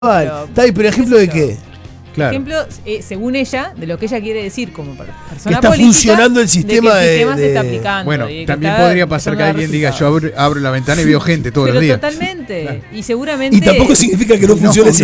Está ahí, pero ejemplo de qué. Claro. Ejemplo, según ella, de lo que ella quiere decir como persona que está política, funcionando el sistema de que el sistema se está aplicando. Bueno, y que también está podría pasar que alguien diga, yo abro la ventana y veo gente todos los días. Totalmente. Claro. Y seguramente. Y tampoco significa que no funcione el